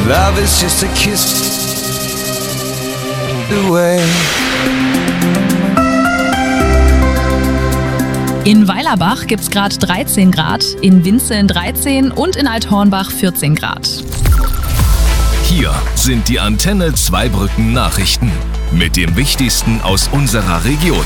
Love is just a kiss away. In Weilerbach gibt's gerade 13 Grad, in Winzeln 13 und in Althornbach 14 Grad. Hier sind die Antenne Zweibrücken Nachrichten mit dem Wichtigsten aus unserer Region.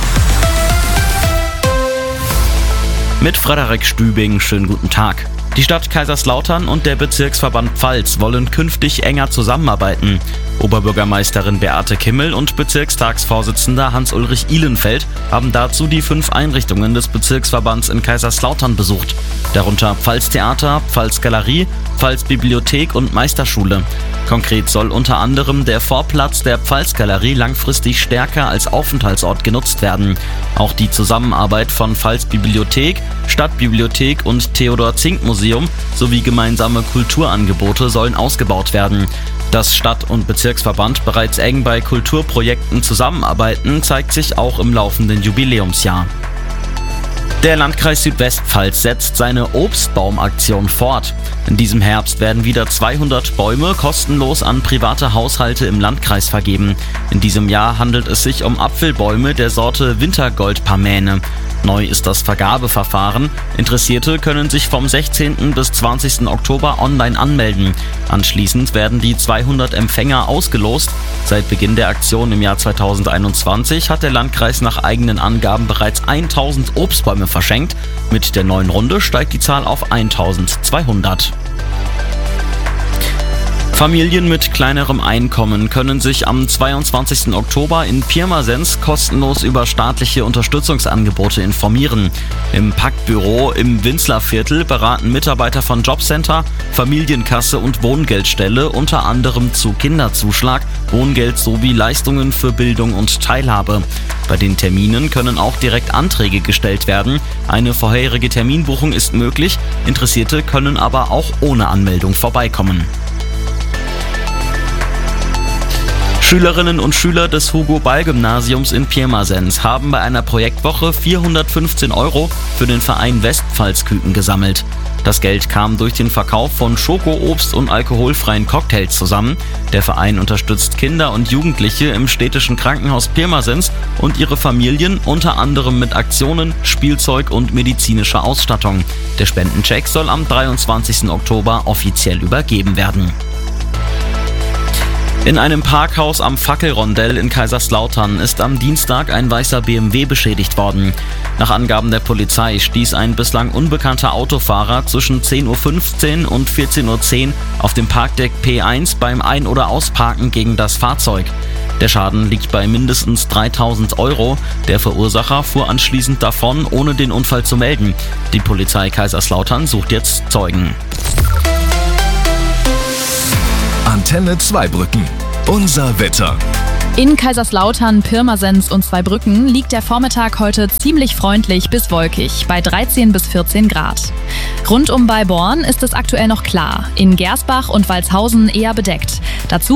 Mit Frederik Stübing, schönen guten Tag. Die Stadt Kaiserslautern und der Bezirksverband Pfalz wollen künftig enger zusammenarbeiten. Oberbürgermeisterin Beate Kimmel und Bezirkstagsvorsitzender Hans-Ulrich Ihlenfeld haben dazu die 5 Einrichtungen des Bezirksverbands in Kaiserslautern besucht. Darunter Pfalztheater, Pfalzgalerie, Pfalzbibliothek und Meisterschule. Konkret soll unter anderem der Vorplatz der Pfalzgalerie langfristig stärker als Aufenthaltsort genutzt werden. Auch die Zusammenarbeit von Pfalzbibliothek, Stadtbibliothek und Theodor-Zink-Museum sowie gemeinsame Kulturangebote sollen ausgebaut werden. Dass Stadt- und Bezirksverband bereits eng bei Kulturprojekten zusammenarbeiten, zeigt sich auch im laufenden Jubiläumsjahr. Der Landkreis Südwestpfalz setzt seine Obstbaumaktion fort. In diesem Herbst werden wieder 200 Bäume kostenlos an private Haushalte im Landkreis vergeben. In diesem Jahr handelt es sich um Apfelbäume der Sorte Wintergold-Parmäne. Neu ist das Vergabeverfahren. Interessierte können sich vom 16. bis 20. Oktober online anmelden. Anschließend werden die 200 Empfänger ausgelost. Seit Beginn der Aktion im Jahr 2021 hat der Landkreis nach eigenen Angaben bereits 1000 Obstbäume verschenkt. Mit der neuen Runde steigt die Zahl auf 1200. Familien mit kleinerem Einkommen können sich am 22. Oktober in Pirmasens kostenlos über staatliche Unterstützungsangebote informieren. Im Paktbüro im Winzlerviertel beraten Mitarbeiter von Jobcenter, Familienkasse und Wohngeldstelle unter anderem zu Kinderzuschlag, Wohngeld sowie Leistungen für Bildung und Teilhabe. Bei den Terminen können auch direkt Anträge gestellt werden. Eine vorherige Terminbuchung ist möglich, Interessierte können aber auch ohne Anmeldung vorbeikommen. Schülerinnen und Schüler des Hugo-Ball-Gymnasiums in Pirmasens haben bei einer Projektwoche 415 € für den Verein Westpfalzküken gesammelt. Das Geld kam durch den Verkauf von Schokoobst und alkoholfreien Cocktails zusammen. Der Verein unterstützt Kinder und Jugendliche im städtischen Krankenhaus Pirmasens und ihre Familien unter anderem mit Aktionen, Spielzeug und medizinischer Ausstattung. Der Spendencheck soll am 23. Oktober offiziell übergeben werden. In einem Parkhaus am Fackelrondell in Kaiserslautern ist am Dienstag ein weißer BMW beschädigt worden. Nach Angaben der Polizei stieß ein bislang unbekannter Autofahrer zwischen 10:15 Uhr und 14:10 Uhr auf dem Parkdeck P1 beim Ein- oder Ausparken gegen das Fahrzeug. Der Schaden liegt bei mindestens 3.000 €. Der Verursacher fuhr anschließend davon, ohne den Unfall zu melden. Die Polizei Kaiserslautern sucht jetzt Zeugen. Antenne Zweibrücken. Unser Wetter. In Kaiserslautern, Pirmasens und Zweibrücken liegt der Vormittag heute ziemlich freundlich bis wolkig bei 13 bis 14 Grad. Rund um bei Born ist es aktuell noch klar, in Gersbach und Walshausen eher bedeckt. Dazu